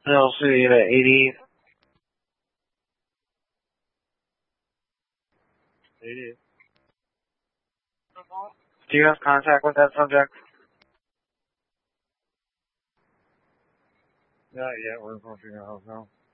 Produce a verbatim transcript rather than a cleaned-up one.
L C eighty. eighty. Do you have contact with that subject? Not yet. We're going to your house now.